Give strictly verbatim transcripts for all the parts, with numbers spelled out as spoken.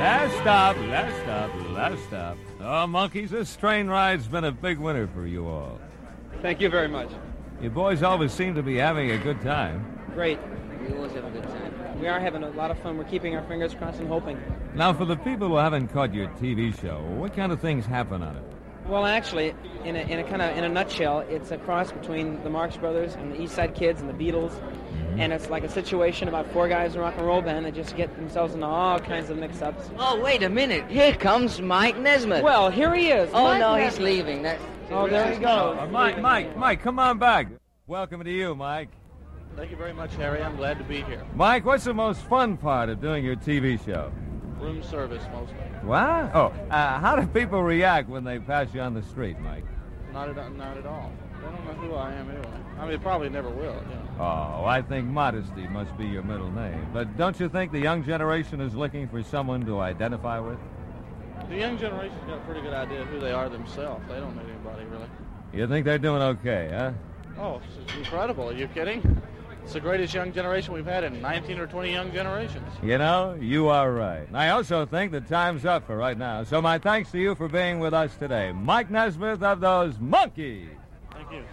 Last stop, last stop, last stop. Oh, monkeys, this train ride's been a big winner for you all. Thank you very much. You boys always seem to be having a good time. Great. We always have a good time. We are having a lot of fun. We're keeping our fingers crossed and hoping. Now, for the people who haven't caught your T V show, what kind of things happen on it? Well, actually, in a, in a kind of in a nutshell, it's a cross between the Marx Brothers and the East Side Kids and the Beatles, mm-hmm. and it's like a situation about four guys in a rock and roll band that just get themselves into all kinds of mix-ups. Oh, wait a minute! Here comes Mike Nesmith. Well, here he is. Oh Mike no, Nesmith. He's leaving. That. Oh, there he goes. Uh, Mike, Mike, Mike, come on back. Welcome to you, Mike. Thank you very much, Harry. I'm glad to be here. Mike, what's the most fun part of doing your T V show? Room service, mostly. What? Oh, uh, how do people react when they pass you on the street, Mike? Not at, not at all. They don't know who I am anyway. I mean, they probably never will, you know. Oh, I think modesty must be your middle name. But don't you think the young generation is looking for someone to identify with? The young generation's got a pretty good idea of who they are themselves. They don't know anybody, really. You think they're doing okay, huh? Oh, it's incredible. Are you kidding? It's the greatest young generation we've had in nineteen or twenty young generations. You know, you are right. And I also think the time's up for right now. So my thanks to you for being with us today. Mike Nesmith of those Monkeys. Thank you.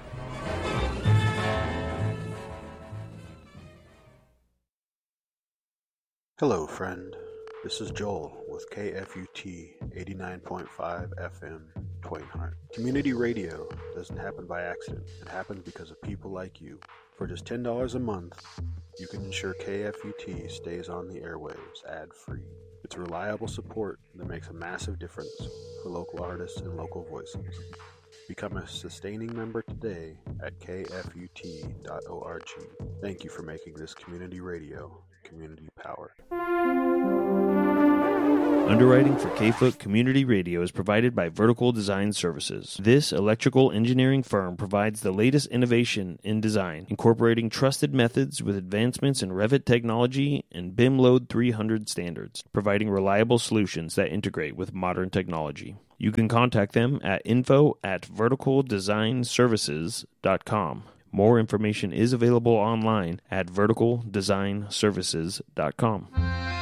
Hello, friend. This is Joel with K F U T eighty-nine point five F M, Twain Harte. Community radio doesn't happen by accident. It happens because of people like you. For just ten dollars a month, you can ensure K F U T stays on the airwaves ad-free. It's reliable support that makes a massive difference for local artists and local voices. Become a sustaining member today at K F U T dot org. Thank you for making this community radio community powered. Underwriting for K-Foot Community Radio is provided by Vertical Design Services. This electrical engineering firm provides the latest innovation in design, incorporating trusted methods with advancements in Revit technology and B I M Load three hundred standards, providing reliable solutions that integrate with modern technology. You can contact them at info at vertical design services dot com. More information is available online at vertical design services dot com.